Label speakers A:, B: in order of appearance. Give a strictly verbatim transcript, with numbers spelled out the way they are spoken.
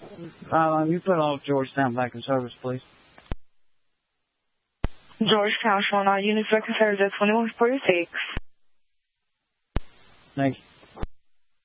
A: Uh, you put all of Georgetown back in service, please.
B: Georgetown, showing all units record service at twenty-one forty-six.
A: Thank you.